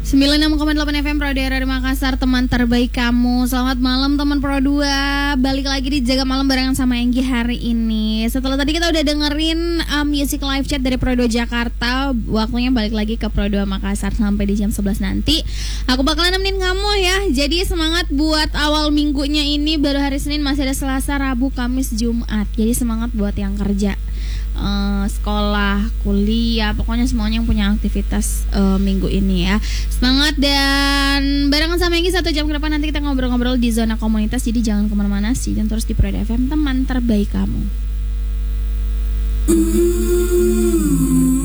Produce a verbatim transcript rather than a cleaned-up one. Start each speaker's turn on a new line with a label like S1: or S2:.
S1: sembilan puluh enam koma delapan F M Pro Daerah di Makassar, teman terbaik kamu. Selamat malam teman Pro dua. Balik lagi di Jaga Malam barengan sama Enggi hari ini. Setelah tadi kita udah dengerin um, music live chat dari Pro dua Jakarta, waktunya balik lagi ke Pro dua Makassar sampai di jam sebelas nanti. Aku bakalan nemenin kamu ya. Jadi semangat buat awal minggunya ini. Baru hari Senin, masih ada Selasa, Rabu, Kamis, Jumat. Jadi semangat buat yang kerja, Uh, sekolah, kuliah, pokoknya semuanya yang punya aktivitas uh, minggu ini ya. Semangat dan barengan sama Enggi satu jam ke depan nanti kita ngobrol-ngobrol di zona komunitas. Jadi jangan kemana-mana sih, dan terus di Pro F M, teman terbaik kamu.